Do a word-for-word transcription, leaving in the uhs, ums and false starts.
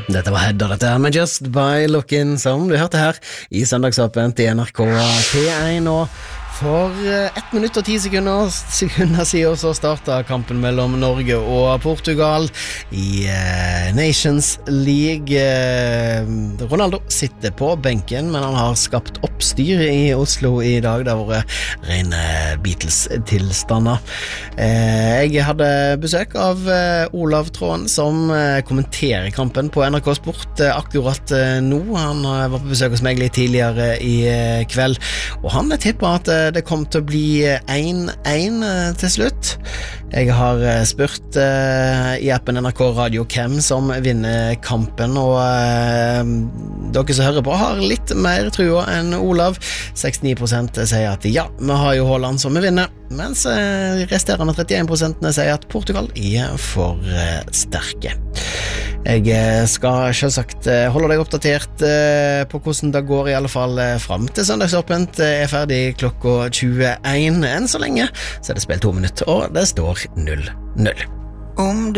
Dette var Hedda, dette her med Just By Looking, som du hørte her i Søndagsåpent i N R K P én, og for ett minutt og ti sekunder, sekunder siden så startet kampen mellom Norge og Portugal i eh, Nations League. Eh, Ronaldo sitter på benken, men han har skapt oppstyr i Oslo i dag. Det har vært rene Beatles-tilstander. Eh, jeg hadde besøk av eh, Olav Tråen, som eh, kommenterer kampen på N R K Sport eh, akkurat eh, nå. Han eh, var på besøk hos meg litt tidligere i eh, kveld, og han tippet at eh, det kom til å bli én én til slutt. Jeg har spurt uh, i appen N R K Radio hvem som vinner kampen, og uh, dere som hører på har litt mer trua enn Olav. sekstini prosent sier at ja, vi har jo Haaland som vi vinner, mens uh, resterende trettien prosent sier at Portugal er for uh, sterke. Jeg skal selvsagt holde deg oppdatert på hvordan det går, i alle fall frem til Søndagsåpent er ferdig klokka tjueen. Enn så lenge så er det spilt to minutter, og det står null null. Om